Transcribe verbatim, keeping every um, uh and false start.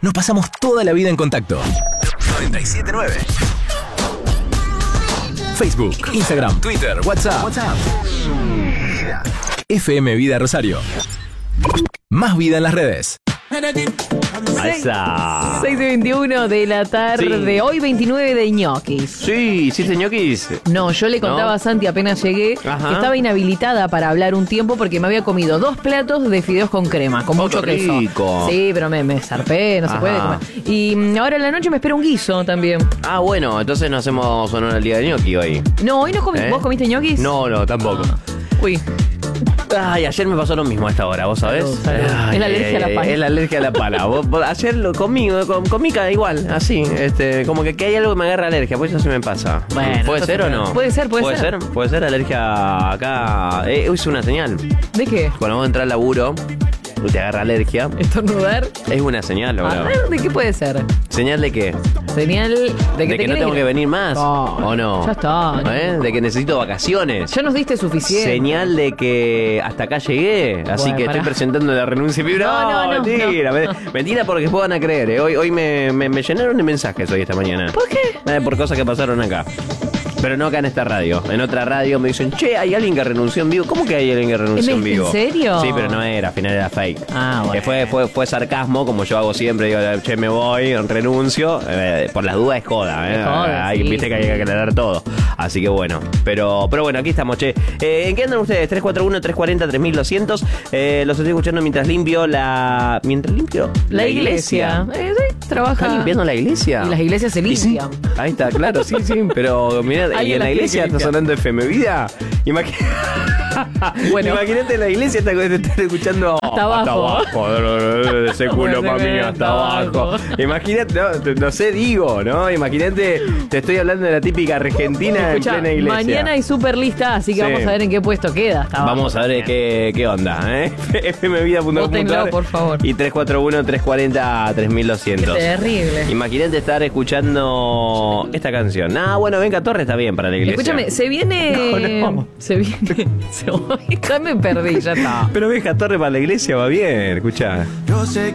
nos pasamos toda la vida en contacto. noventa y siete nueve. Facebook, Instagram, Twitter, WhatsApp. WhatsApp. F M Vida Rosario. Más vida en las redes. Esa. seis y veintiuno de la tarde, Sí. hoy veintinueve de ñoquis. Sí, ¿hiciste ñoquis? No, yo le contaba ¿No? a Santi apenas llegué Ajá. que estaba inhabilitada para hablar un tiempo porque me había comido dos platos de fideos con crema, con Oh, mucho qué queso. rico. Sí, pero me, me zarpé, no se Ajá. puede comer. Y mm, ahora en la noche me espera un guiso también. Ah, bueno, entonces no hacemos honor al día de ñoqui hoy. No, hoy no comí. ¿Eh? ¿Vos comiste ñoquis? No, no, tampoco. Uy, Ay, ayer me pasó lo mismo a esta hora, ¿vos sabés? Salud, salud. Ay, Es la alergia a la ay, pala. Es la alergia a la pala. Vos- vos- ayer lo comí, com- comí cada igual, así. Este, como que, que hay algo que me agarra alergia, pues eso sí me pasa. Bueno, ¿Puede entonces ser o puede- no? puede ser, puede ¿Puede ser. ser? Puede ser alergia acá. Eh, es una señal. ¿de qué? Cuando vos entras al laburo y te agarra alergia, ¿Estornudar? es una señal, A boludo. ver, ¿de qué puede ser? ¿Señal de qué? Señal de que, ¿De te que no querés tengo ir. que venir más? No, ¿O no? ya está. ¿Eh? ¿De que necesito vacaciones? Ya nos diste suficiente. Señal de que hasta acá llegué, así Bueno, que pará. estoy presentando la renuncia. No, No, no, no, mentira, no. me- mentira porque después van a creer. ¿eh? Hoy, hoy me, me- me llenaron de mensajes hoy esta mañana. ¿Por qué? Eh, por cosas que pasaron acá. Pero no acá en esta radio. En otra radio me dicen, che, hay alguien que renunció en vivo. ¿Cómo que hay alguien que renunció en ¿En vivo? serio? Sí, pero no era, al final era fake. Ah, bueno. Que fue, fue, fue sarcasmo, como yo hago siempre. Digo, che, me voy, renuncio. Eh, por las dudas es joda, ¿eh? Es joda, Hay, sí, viste sí. que hay que aclarar todo. Así que bueno. Pero, pero bueno, aquí estamos, che. Eh, ¿En qué andan ustedes? tres cuatro uno, tres cuatro cero, tres mil doscientos. Eh, los estoy escuchando mientras limpio la... ¿Mientras limpio? La iglesia. Eh, sí, trabaja. ¿Estás limpiando la iglesia? Y las iglesias se Y sí, limpian. ahí está, claro, sí, sí. Pero mirá, y Alguien en las la iglesia tiene que está sonando F M Vida. Imagínate. Bueno. Imagínate en la iglesia está, te están escuchando Hasta abajo. Hasta abajo. Ese culo Bueno, para mí hasta hasta abajo. abajo. Imagínate, no, te- no sé, digo, ¿no? Imagínate, te estoy hablando de la típica argentina Escuchá, en plena iglesia. mañana hay super lista, así que Sí. vamos a ver en qué puesto queda. Hasta abajo. Vamos a ver qué, qué onda, ¿eh? f m vida punto com punto a r Vótenlo, por favor. Y tres cuatro uno, tres cuatro cero, tres mil doscientos. Qué terrible. Imagínate estar escuchando esta canción. Ah, bueno, Venga Torres está bien para la iglesia. Escúchame, se viene. No, no. Se viene. Se... Ya me perdí, ya está. Pero Venga Torres para la iglesia va bien, escuchá. Yo sé